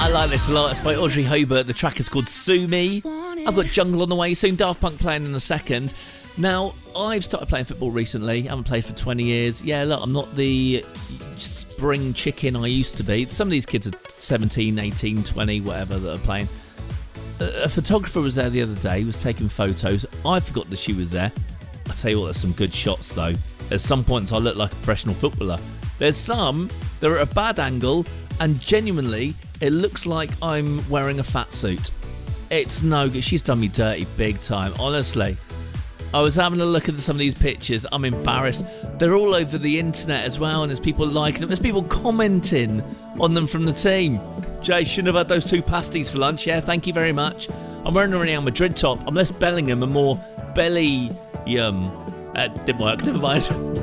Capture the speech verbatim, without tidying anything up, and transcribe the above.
I like this a lot. It's by Audrey Hobart. The track is called Sue Me. I've got Jungle on the way soon. Daft Punk playing in a second. Now, I've started playing football recently. I haven't played for twenty years. Yeah, look, I'm not the spring chicken I used to be. Some of these kids are seventeen, eighteen, twenty, whatever, that are playing. A photographer was there the other day, was taking photos. I forgot that she was there. I tell you what, there's some good shots though. At some points I look like a professional footballer. There's some that are at a bad angle, and genuinely it looks like I'm wearing a fat suit. It's no good. She's done me dirty big time, honestly. I was having a look at some of these pictures. I'm embarrassed. They're all over the internet as well, and there's people liking them. There's people commenting on them from the team. Jay, shouldn't have had those two pasties for lunch. Yeah, thank you very much. I'm wearing a Real Madrid top. I'm less Bellingham and more Belly... Yum. Uh, didn't work, never mind.